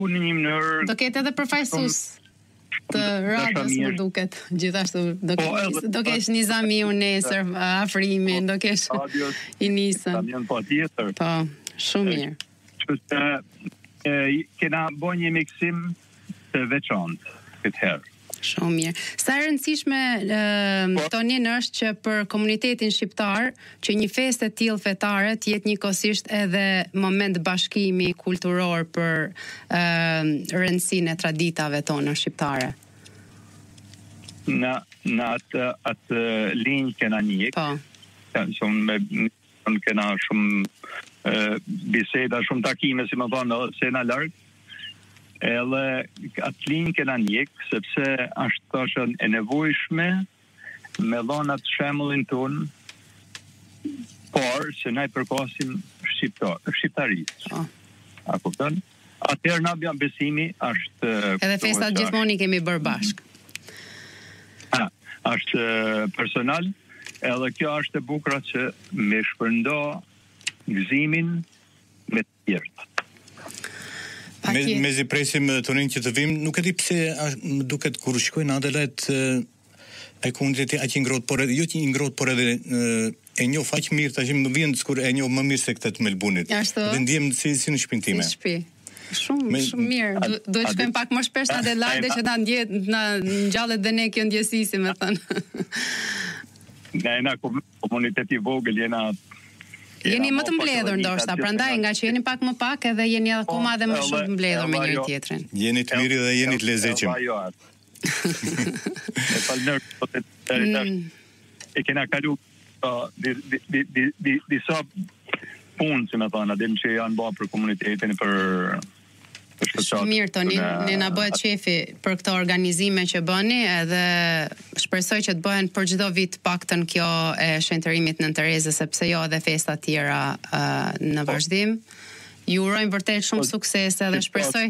në një mënyrë. Do ketë edhe përfaqësues të radios më duket. Gjithashtu do kesh Nizamiu nesër, afrimin, do kesh Inisën. Tamion patjetër. Po, shumë mirë. Kështu kena bën një miksim të veçantë këtë herë. Shumë mirë. Sa e rëndësishme Tonin është që për komunitetin shqiptar që një festë e tillë fetare të jetë njëkohësisht edhe moment bashkimi kulturor për rëndësinë e traditave tona shqiptare. Në atë linjë kena njëk. Po. Shumë kena shumë biseda, shumë takime, si më thonë, se na larg. Edhe atë linjë kena njek, sepse është thashën e nevojshme me dhona të shembullin tonë, por se na I përkasim shqiptarisë. A kupton? Atëherë na bën besimi është edhe festat gjithmonë I kemi bërë bashk. Është personal, edhe kjo është e bukur që me shpërndo gëzimin me të tjerët. Me zi presim Tonin që të vim, nuk e di pse më duket kur shkoj në Adelaide ai komuniteti aq I ngrohtë, por jo që I ngrohtë, por edhe e njoh aq mirë tash më vjen sikur e njoh më mirë se këtë të Melbourne-it. Dhe ndjem si në shtëpinë time. Si shtëpi. Shumë mirë. Duhet shkojmë pak më shpesh në Adelaide që na ngjallet dhe ne kjo ndjesi, si më thënë. Na komuniteti vogël Jeni më të mbledhur ndoshta, prandaj nga që jeni pak më pak edhe jeni akoma edhe më shumë të mbledhur me njëri tjetrin. Jeni të mirë dhe jeni të lezetshëm. E kena kalu disa punë, si me thënë, adim që janë bërë për komunitetin, për Shumë mirë, Toni, ne na bëhet qefi për këto organizime që bëni, edhe shpresoj që të bëhen për çdo vit paktën kjo e shenjtërimit Nën Terezës, sepse jo edhe festa tjera në vazhdim. Ju urojmë vërtet shumë suksese dhe shpresoj.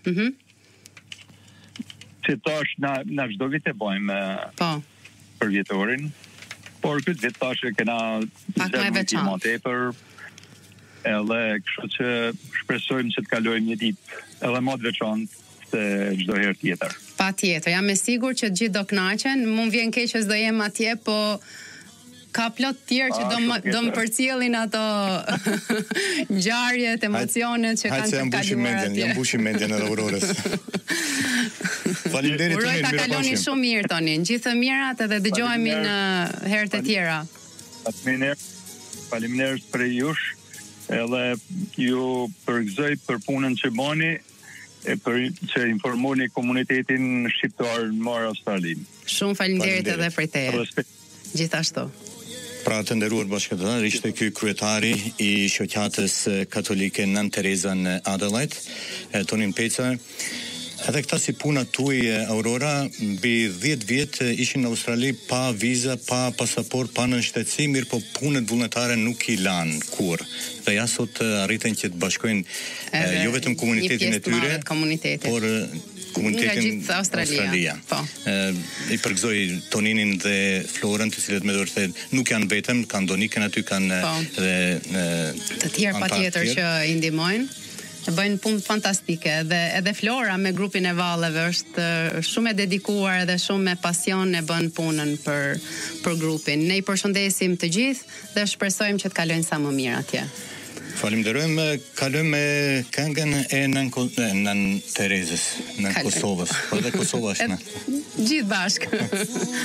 Si tash na çdo vit e bëjmë për vjetorin, por këtë vit tash e kena pak më veçantë. Edhe kështu që shpresojmë që të kalojmë një ditë edhe më të veçantë se çdo herë tjetër. Patjetër, jam e sigurt që gjithë do kënaqen. Mund vjen keq që s'do jem atje, po ka plot tjerë që do më përcjellin ato ngjarjet, emocionet që kanë të kaluar atje. Jam mbushim mendjen edhe Aurorës. Faleminderit Tonin, mirë. Uroj ta kaloni shumë mirë Tonin. Gjithë të mirat edhe dëgjohemi në herët e tjera. Faleminderit për jush. Edhe ju përgëzoj për punën që bani e për që informoni komunitetin shqiptar në Mar Australinë. Shumë faleminderit edhe për teje. Gjithashtu. Pra të nderuar bashkëdhënar, ishte ky kryetari I shoqatës katolike Nën Tereza në Adelaide, Tonin Peca. Edhe këta si puna tuaj Aurora, mbi 10 vjet ishin në Australi pa vizë, pa pasaport, pa nënshtetësi, mirë po punët vullnetare nuk I lanë kur. Dhe ja sot arritën që të bashkojnë jo vetëm komunitetin e tyre, por komunitetin Australia. I përgëzoj Toninin dhe Florën, të cilët me dorë nuk janë vetëm, kanë Donikën aty, kanë të tjerë patjetër që I ndihmojnë. Bëjnë punë fantastike dhe edhe Flora me grupin e valleve është shumë e dedikuar dhe shumë me pasion e bën punën për grupin. Ne I përshëndesim të gjithë dhe shpresojmë që të kalojnë sa më mirë atje. Falenderojmë, kalojmë me këngën e Nën Terezës, në Kosovës. Po dhe Kosova është në. Gjithë bashkë.